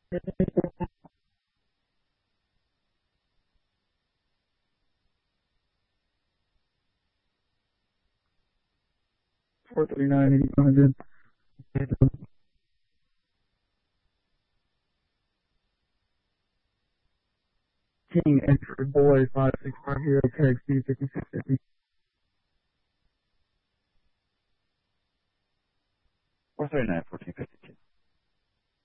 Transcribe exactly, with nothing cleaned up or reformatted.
four thirty-nine, eighty-one hundred. King Entry Boy five six five zero K X B fifty-six fifty. four thirty-nine, fourteen fifty.